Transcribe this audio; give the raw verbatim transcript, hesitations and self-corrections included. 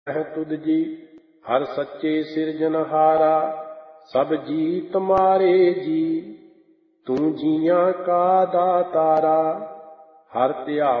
ਹੈ ਤੁਧ ਜੀ। ਹਰ ਸੱਚੇ ਸਿਰਜਨਹਾਰਾ, ਸਭ ਜੀ ਤੁਮਾਰੇ ਜੀ। ਤੂੰ ਜੀਆਂ ਕਾ ਦਾਤਾਰਾ, ਹਰ ਧਿਆਵੋ